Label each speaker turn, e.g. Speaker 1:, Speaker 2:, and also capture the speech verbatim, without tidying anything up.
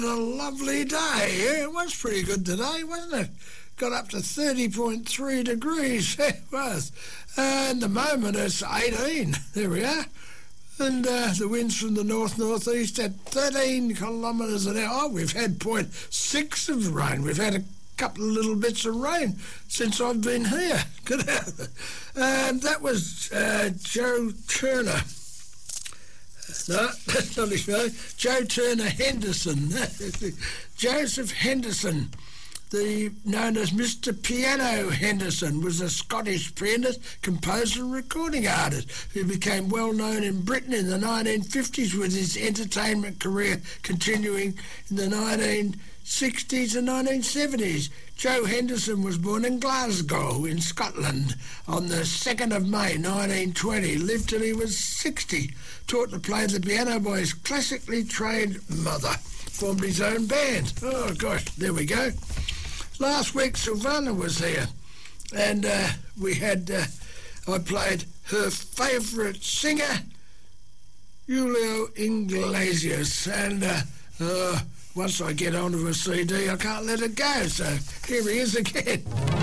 Speaker 1: A lovely day. Yeah, it was pretty good today, wasn't it? Got up to thirty point three degrees. It was. And the moment it's eighteen. There we are. And uh, the winds from the north-northeast at thirteen kilometres an hour. Oh, we've had point six of rain. We've had a couple of little bits of rain since I've been here. Good. And that was uh, Joe Turner. No, that's not his name. Joe Turner Henderson. Joseph Henderson, the known as Mister Piano Henderson, was a Scottish pianist, composer and recording artist who became well known in Britain in the nineteen fifties, with his entertainment career continuing in the nineteen sixties and nineteen seventies. Joe Henderson was born in Glasgow in Scotland on the second of May nineteen twenty, lived till he was sixty, taught to play the piano by his classically trained mother, formed his own band. Oh gosh, there we go. Last week Sylvana was here, and uh, we had, uh, I played her favourite singer, Julio Iglesias, and uh, uh, once I get onto a C D, I can't let it go, so here he is again.